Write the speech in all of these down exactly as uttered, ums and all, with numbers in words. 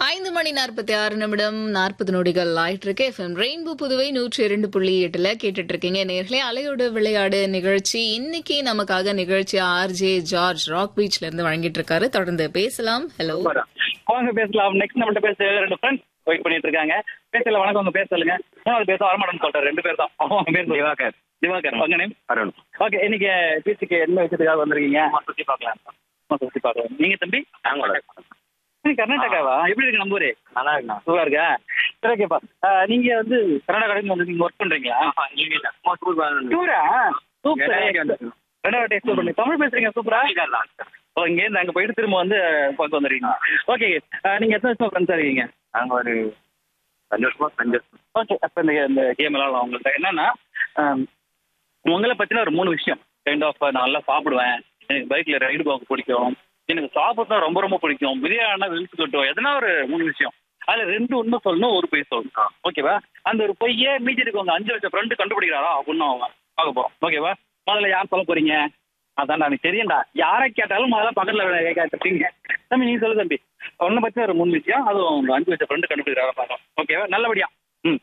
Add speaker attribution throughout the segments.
Speaker 1: ஐந்து மணி நாற்பத்தி ஆறு நிமிடம் நாற்பது நொடிகள் ஆயிட்டு இருக்கு. எஃப்எம் ரெயின்போ புதுவை நூற்றி இரண்டு புள்ளி எட்டுல கேட்டுட்டு இருக்கீங்க நேர்களே. அலையோட விளையாடு நிகழ்ச்சி இன்னைக்கு நமக்காக நிகழ்ச்சி ஆர்ஜே ஜார்ஜ் ராக் பீச்ல இருந்து வழங்கிட்டு இருக்காரு. தொடர்ந்து பேசலாம். ஹலோ
Speaker 2: வாங்க பேசலாம். நெக்ஸ்ட் நம்மள்ட்ட பேச ரெண்டு ஃப்ரெண்ட்ஸ் வெயிட் பண்ணிட்டு இருக்காங்க. பேசல வணக்கம். உங்க பேர் சொல்லுங்க. மூணாவது பேச வரமாட்டேன்னு சொல்றாரு. ரெண்டு பேர் தான். அவங்க பேர் திவாகர். திவாகர் உங்க நேம் அருண். ஓகே, இன்னைக்கு பீச்சுக்கு என்ன விஷயத்துக்காக வந்திருக்கீங்க? சுத்தி பார்க்கலாம். சுத்தி பார்க்கலாம். நீங்க தம்பி? கர்நாடகாவா? எப்படி இருக்கு நம்ம ஊரு? நல்லா இருக்கா? சூப்பரா இருக்கா? சரி, ஓகேப்பா. நீங்க வந்து கர்நாடகாவுக்கு வந்து நீங்க ஒர்க் பண்றீங்களா? டூரா? சூப்பர். ரெண்டாவது எக்ஸ்ப்ளோர் பண்ணி தமிழ் பேசுறீங்க. சூப்பரா. ஓ, இங்க இருந்து அங்க போயிட்டு திரும்ப வந்து பார்க்க வந்துருக்கீங்க. ஓகே, நீங்க எத்தனை வருஷமா ஃப்ரெண்ட்ஸா இருக்கீங்க? நாங்க ஒரு அஞ்சு வருஷமா அஞ்சு வருஷம். ஓகே, அப்ப இந்த இந்த கேம் எல்லாம் உங்கள்கிட்ட என்னன்னா, உங்களை பத்தின ஒரு மூணு விஷயம். கைண்ட் ஆஃப் நான் நல்லா சாப்பிடுவேன், எனக்கு பைக்ல ரைடு போக பிடிக்கும், எனக்கு சாப்பிட்றதா ரொம்ப ரொம்ப பிடிக்கும், பிரியாணினா வெளுத்து கட்டுவோம், எதனா ஒரு மூணு விஷயம். அதுல ரெண்டு உண்மை சொல்லணும், ஒரு பொய் சொல்லணும். ஓகேவா? அந்த ஒரு பொய்யே மீதி இருக்கவங்க அஞ்சு லட்சம் ஃப்ரெண்டு கண்டுபிடிக்கிறாரா அப்படின்னு அவங்க பார்க்க போறோம். ஓகேவா? முதல்ல யார் சொல்ல போறீங்க? அதான் எனக்கு தெரியும்டா. யாரை கேட்டாலும் முதல்ல பக்கத்துல கேட்டுட்டீங்க. தம்பி நீங்க சொல்லு தம்பி. ஒன்ன பத்தி ஒரு மூணு விஷயம், அதுவும் உங்க அஞ்சு லட்சம் ஃப்ரெண்டு கண்டுபிடிக்கிறாரா பார்க்கலாம். ஓகேவா? நல்லபடியா. ம்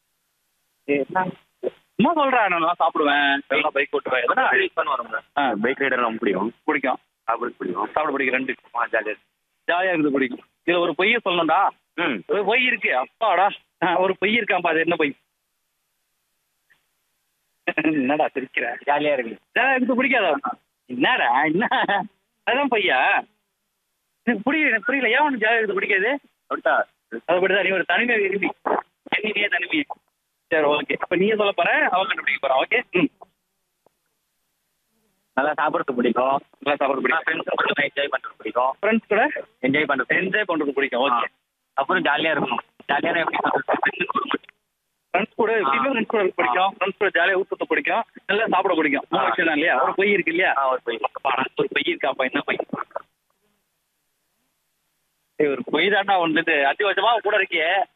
Speaker 2: சும்மா சொல்றேன். நான் நல்லா சாப்பிடுவேன், நல்லா பைக் ஓட்டுவேன், எதனா பைக் ரைடர் ரொம்ப பிடிக்கும். பிடிக்கும் சாப்பிட பிடிக்கும். சாப்பிட பிடிக்கும். ரெண்டு ஜாலியாக ஜாலியாக இருக்குது பிடிக்கும். இதுல ஒரு பொய்ய சொல்லணும்டா. ம் ஒரு பொய் இருக்கு. அப்பாடா, ஒரு பொய் இருக்காப்பா. அது என்ன பொய்? என்னடா சிரிக்கிற? ஜாலியா இருக்கு. ஜாலியா இருக்கு பிடிக்காதா? என்னடா என்ன? அதான் பொய்யா? எனக்கு புரியல. எனக்கு புரியல. ஏன் ஒன்று ஜாலியாக இருக்குது பிடிக்காது? அதை படிதான். நீ ஒரு தனிமை விரும்பி என்னையே தனிமை. சரி, ஓகே. அப்ப நீங்க சொல்ல போற, அவன் கண்டுபிடிக்க போறான். ஓகே. ம் நல்லா சாப்பிட்றது பிடிக்கும். நல்லா சாப்பிட்றது பிடிக்கும். ஃப்ரெண்ட்ஸ் கூட என்ஜாய் பண்ணுறது பிடிக்கும். ஃப்ரெண்ட்ஸ் கூட என்ஜாய் பண்ணுறது என்ஜாய் பண்ணுறது பிடிக்கும். ஓகே. அப்புறம் ஜாலியாக இருக்கணும். ஜாலியாக எப்படி சொல்றது? ஃப்ரெண்ட்ஸ் கூட ஃப்ரெண்ட்ஸ் கூட பிடிக்கும். ஃப்ரெண்ட்ஸ் கூட ஜாலியாக ஊற்றுறது பிடிக்கும். நல்லா சாப்பிட பிடிக்கும். மூணு விஷயம் தான் இல்லையா? ஒரு பொய் இருக்கு இல்லையா? ஒரு பொய். ஒரு பொய் இருக்காப்பா. என்ன பொய்? ஒரு பொய் தாண்டா வந்துட்டு அஞ்சு வருஷமா கூட இருக்கே.